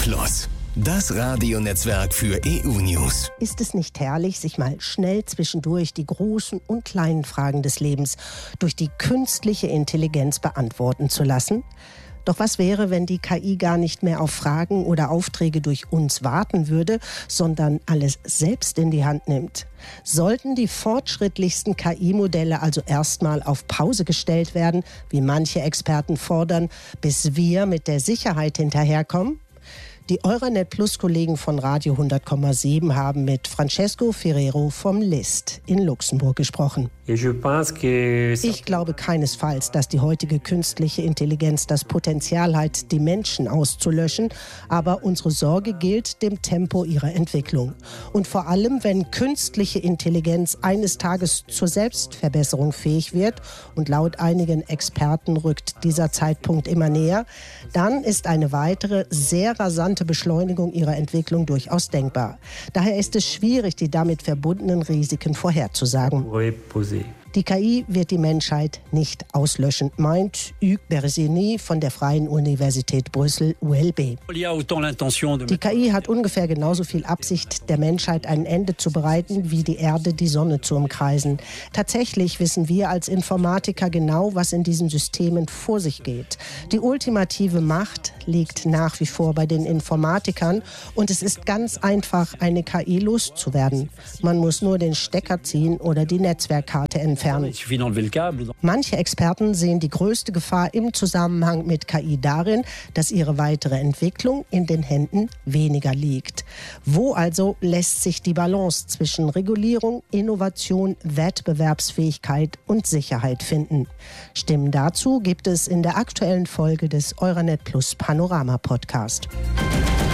Plus, das Radionetzwerk für EU-News. Ist es nicht herrlich, sich mal schnell zwischendurch die großen und kleinen Fragen des Lebens durch die künstliche Intelligenz beantworten zu lassen? Doch was wäre, wenn die KI gar nicht mehr auf Fragen oder Aufträge durch uns warten würde, sondern alles selbst in die Hand nimmt? Sollten die fortschrittlichsten KI-Modelle also erstmal auf Pause gestellt werden, wie manche Experten fordern, bis wir mit der Sicherheit hinterherkommen? Die Euranet Plus-Kollegen von Radio 100,7 haben mit Francesco Ferrero vom LIST in Luxemburg gesprochen. Ich glaube keinesfalls, dass die heutige künstliche Intelligenz das Potenzial hat, die Menschen auszulöschen. Aber unsere Sorge gilt dem Tempo ihrer Entwicklung. Und vor allem, wenn künstliche Intelligenz eines Tages zur Selbstverbesserung fähig wird, und laut einigen Experten rückt dieser Zeitpunkt immer näher, dann ist eine weitere, sehr rasante Beschleunigung ihrer Entwicklung durchaus denkbar. Daher ist es schwierig, die damit verbundenen Risiken vorherzusagen. Die KI wird die Menschheit nicht auslöschen, meint Hugues Berzeny von der Freien Universität Brüssel, ULB. Die KI hat ungefähr genauso viel Absicht, der Menschheit ein Ende zu bereiten, wie die Erde die Sonne zu umkreisen. Tatsächlich wissen wir als Informatiker genau, was in diesen Systemen vor sich geht. Die ultimative Macht liegt nach wie vor bei den Informatikern und es ist ganz einfach, eine KI loszuwerden. Man muss nur den Stecker ziehen oder die Netzwerkkarte entfernen. Manche Experten sehen die größte Gefahr im Zusammenhang mit KI darin, dass ihre weitere Entwicklung in den Händen weniger liegt. Wo also lässt sich die Balance zwischen Regulierung, Innovation, Wettbewerbsfähigkeit und Sicherheit finden? Stimmen dazu gibt es in der aktuellen Folge des Euranet Plus Panorama Podcast.